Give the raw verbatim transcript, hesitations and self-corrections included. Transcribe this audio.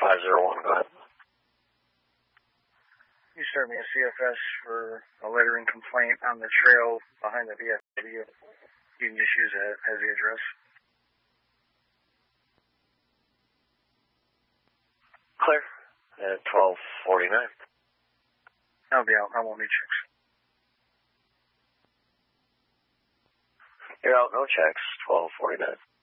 five zero one, go ahead. You served me a C F S for a littering complaint on the trail behind the V F W. You can just use that as the address. Clear. At twelve forty-nine. I'll be out. I won't need checks. You're out, no checks. twelve forty-nine.